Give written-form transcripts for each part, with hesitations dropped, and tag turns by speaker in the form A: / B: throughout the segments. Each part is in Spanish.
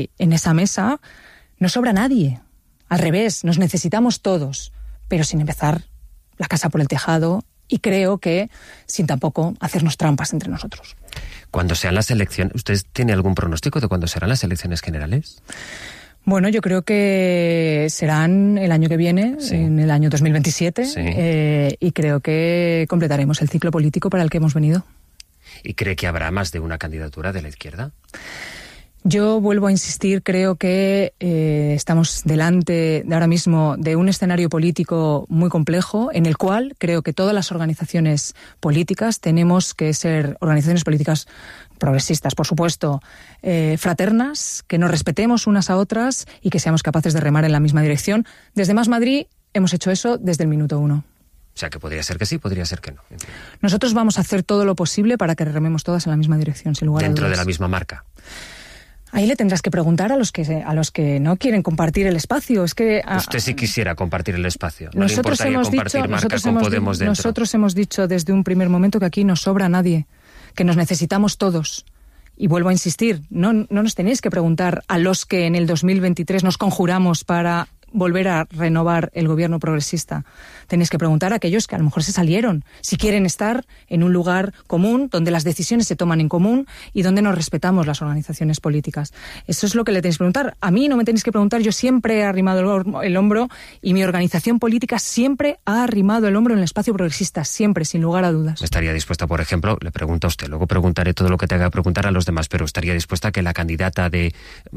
A: En esa mesa no sobra nadie. Al revés, nos necesitamos todos, pero sin empezar la casa por el tejado y creo que sin tampoco hacernos trampas entre nosotros.
B: Cuando sean las elecciones, ¿usted tiene algún pronóstico de cuándo serán las elecciones generales?
A: Bueno, yo creo que serán el año que viene, sí, en el año 2027, sí. Y creo que completaremos el ciclo político para el que hemos venido.
B: ¿Y cree que habrá más de una candidatura de la izquierda?
A: Yo vuelvo a insistir, creo que estamos delante de ahora mismo de un escenario político muy complejo en el cual creo que todas las organizaciones políticas tenemos que ser organizaciones políticas progresistas, por supuesto, fraternas, que nos respetemos unas a otras y que seamos capaces de remar en la misma dirección. Desde Más Madrid hemos hecho eso desde el minuto 1.
B: O sea, que podría ser que sí, podría ser que no.
A: Nosotros vamos a hacer todo lo posible para que rememos todas en la misma dirección, sin lugar a dudas.
B: ¿Dentro de la misma marca?
A: Ahí le tendrás que preguntar a los que no quieren compartir el espacio. Es que
B: usted sí quisiera compartir el espacio. No le importaría compartir marca con Podemos dentro.
A: Nosotros hemos dicho desde un primer momento que aquí no sobra nadie, que nos necesitamos todos. Y vuelvo a insistir, no nos tenéis que preguntar a los que en el 2023 nos conjuramos para volver a renovar el gobierno progresista. Tenéis que preguntar a aquellos que a lo mejor se salieron, si quieren estar en un lugar común, donde las decisiones se toman en común y donde nos respetamos las organizaciones políticas. Eso es lo que le tenéis que preguntar. A mí no me tenéis que preguntar, yo siempre he arrimado el hombro y mi organización política siempre ha arrimado el hombro en el espacio progresista, siempre, sin lugar a dudas.
B: ¿Estaría dispuesta, por ejemplo, le pregunto a usted, luego preguntaré todo lo que tenga que preguntar a los demás, pero estaría dispuesta a que la candidata de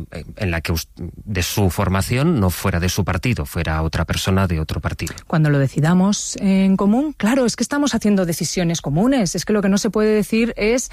B: su formación no fuera de su partido, fuera otra persona de otro partido?
A: Cuando lo decidamos en común, claro, es que estamos haciendo decisiones comunes. Es que lo que no se puede decir es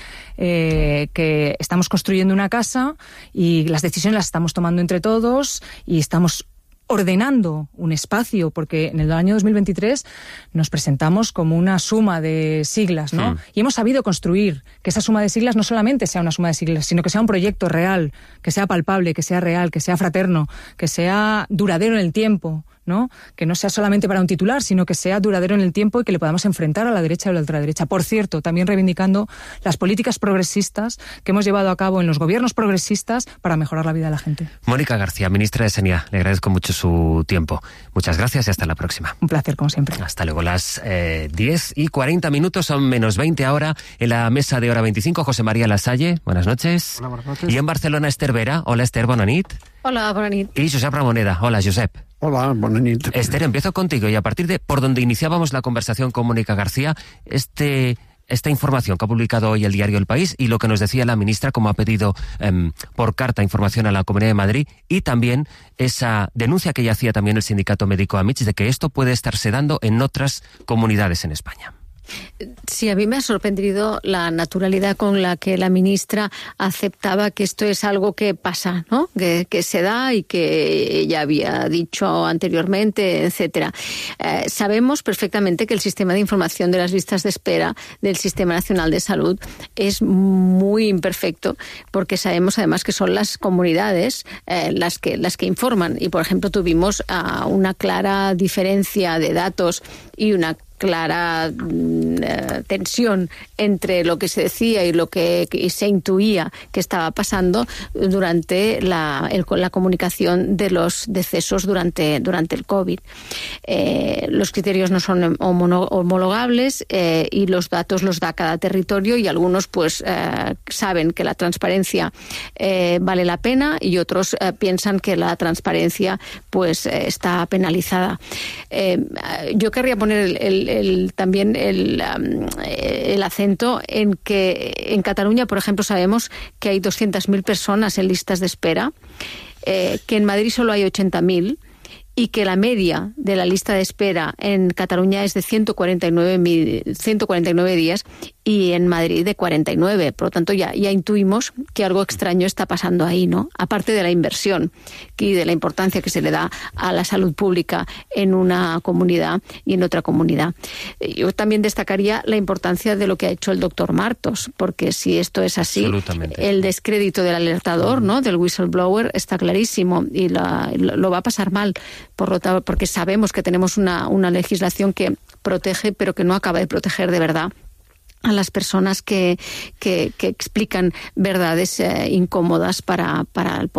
A: que estamos construyendo una casa y las decisiones las estamos tomando entre todos y estamos ordenando un espacio, porque en el año 2023 nos presentamos como una suma de siglas, ¿no? Y hemos sabido construir que esa suma de siglas no solamente sea una suma de siglas, sino que sea un proyecto real, que sea palpable, que sea real, que sea fraterno, que sea duradero en el tiempo, ¿no? Que no sea solamente para un titular, sino que sea duradero en el tiempo y que le podamos enfrentar a la derecha o a la ultraderecha. Por cierto, también reivindicando las políticas progresistas que hemos llevado a cabo en los gobiernos progresistas para mejorar la vida de la gente.
B: Mónica García, ministra de Sanidad, le agradezco mucho su tiempo. Muchas gracias y hasta la próxima.
A: Un placer, como siempre.
B: Hasta luego. Las 10:40, son menos 20 ahora. En la mesa de Hora 25, José María Lasalle, buenas noches.
C: Hola, buenas noches.
B: Y en Barcelona, Esther Vera. Hola, Esther, bona nit.
D: Hola, bona nit.
B: Y Josep Ramoneda. Hola, Josep.
C: Hola, bona nit.
B: Esther, empiezo contigo y a partir de por donde iniciábamos la conversación con Mónica García, esta información que ha publicado hoy el diario El País y lo que nos decía la ministra, como ha pedido por carta información a la Comunidad de Madrid, y también esa denuncia que ya hacía también el sindicato médico AMITS de que esto puede estarse dando en otras comunidades en España.
D: Sí, a mí me ha sorprendido la naturalidad con la que la ministra aceptaba que esto es algo que pasa, ¿no? Que se da y que ella había dicho anteriormente, etcétera. Sabemos perfectamente que el sistema de información de las listas de espera del Sistema Nacional de Salud es muy imperfecto, porque sabemos además que son las comunidades las que informan. Y, por ejemplo, tuvimos una clara diferencia de datos y una clara tensión entre lo que se decía y lo que se intuía que estaba pasando durante la comunicación de los decesos durante el COVID. Los criterios no son homologables y los datos los da cada territorio, y algunos pues saben que la transparencia vale la pena y otros piensan que la transparencia pues está penalizada. Yo querría poner también el acento en que en Cataluña, por ejemplo, sabemos que hay 200.000 personas en listas de espera, que en Madrid solo hay 80.000 y que la media de la lista de espera en Cataluña es de 149 días y en Madrid de 49. Por lo tanto, ya intuimos que algo extraño está pasando ahí, ¿no? Aparte de la inversión y de la importancia que se le da a la salud pública en una comunidad y en otra comunidad. Yo también destacaría la importancia de lo que ha hecho el doctor Martos, porque si esto es así, el descrédito del alertador, ¿no?, del whistleblower, está clarísimo y lo va a pasar mal, porque sabemos que tenemos una legislación que protege, pero que no acaba de proteger de verdad a las personas que explican verdades incómodas para el poder.